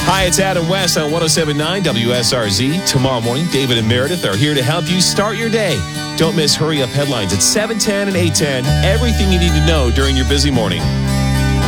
Hi, it's Adam West on 107.9 WSRZ. Tomorrow morning, David and Meredith are here to help you start your day. Don't miss Hurry Up Headlines at 7:10 and 8:10. Everything you need to know during your busy morning.